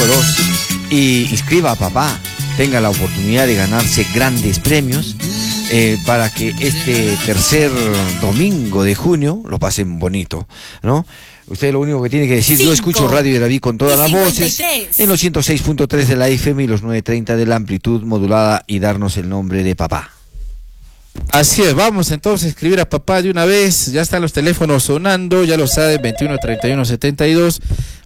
2 y inscriba a papá. Tenga la oportunidad de ganarse grandes premios para que este tercer domingo de junio lo pasen bonito, ¿no? Usted lo único que tiene que decir, yo escucho Radio Yaraví con todas las voces, en los 106.3 de la FM y los 930 de la amplitud modulada, y darnos el nombre de papá. Así es, vamos entonces a escribir a papá de una vez. Ya están los teléfonos sonando, ya lo saben, 213172,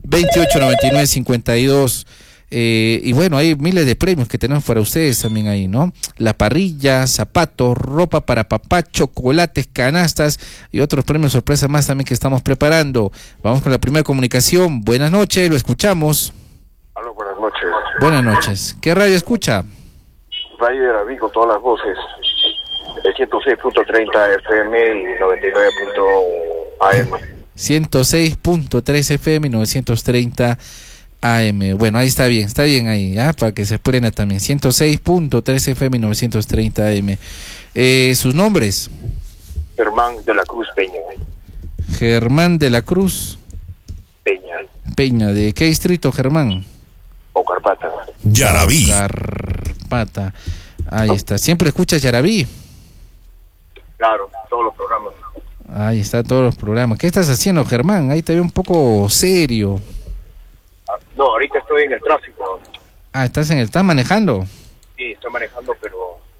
289952. Y bueno, hay miles de premios que tenemos para ustedes también ahí, ¿no? La parrilla, zapatos, ropa para papá, chocolates, canastas y otros premios sorpresa más también que estamos preparando. Vamos con la primera comunicación. Buenas noches, lo escuchamos. Aló, buenas noches. Buenas noches. ¿Qué radio escucha? Radio Yaraví con todas las voces. El 106.30 FM y 99.AM. 106.3 FM y 930 AM. Bueno, ahí está bien ahí, ¿ya? Para que se prenda también. 106.3 FM y 930 AM. ¿Sus nombres? Germán de la Cruz Peña. Germán de la Cruz Peña. ¿De qué distrito, Germán? Ocarpata. Yaraví. Ocarpata. Ahí está. ¿Siempre escuchas Yaraví? Claro, todos los programas. Ahí está, todos los programas. ¿Qué estás haciendo, Germán? Ahí te veo un poco serio. No, ahorita estoy en el tráfico. ¿Estás manejando? Sí, estoy manejando, pero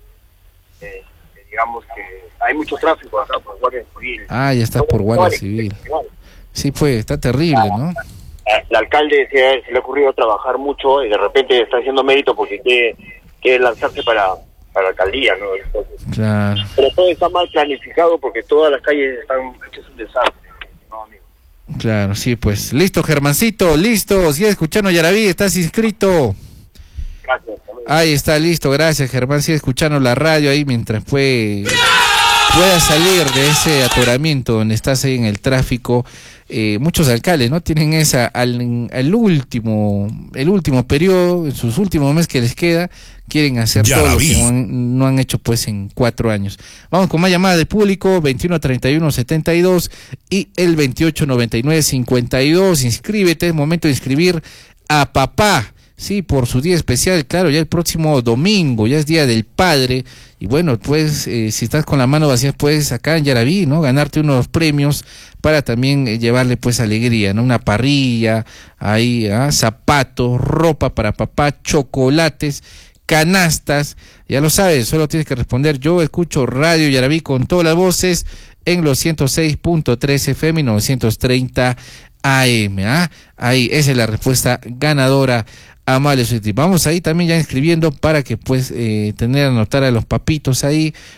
digamos que hay mucho tráfico acá por Guardia Civil. Ya está por Guardia Civil. Sí, pues, está terrible, ¿no? El alcalde se le ha ocurrido trabajar mucho y de repente está haciendo mérito porque quiere lanzarse para la alcaldía, ¿no? Entonces, claro. Pero todo está mal planificado porque todas las calles están hechas un desastre, ¿no, amigo? Claro, sí, pues. Listo, Germancito, listo. Sigue escuchando Yaraví, estás inscrito. Gracias. Ahí está, listo, gracias, Germán. Sigue escuchando la radio ahí mientras pueda salir de ese atoramiento donde estás ahí en el tráfico. Muchos alcaldes, ¿no? Tienen el último periodo, en sus últimos meses que les queda, quieren hacer todo lo que no han hecho pues en 4 años. Vamos con más llamadas del público, 213172 y el 289952. Inscríbete, es momento de inscribir a papá. Sí, por su día especial, claro, ya el próximo domingo, ya es Día del Padre, y bueno, pues, si estás con la mano vacía, puedes acá en Yaraví, ¿no? Ganarte unos premios para también llevarle, pues, alegría, ¿no? Una parrilla, ahí, zapatos, ropa para papá, chocolates, canastas, ya lo sabes, solo tienes que responder, yo escucho Radio Yaraví con todas las voces en los 106.3 FM y 930 AM, ahí, esa es la respuesta ganadora. Amable Suiti. Vamos ahí también ya inscribiendo para que pues anotar a los papitos ahí,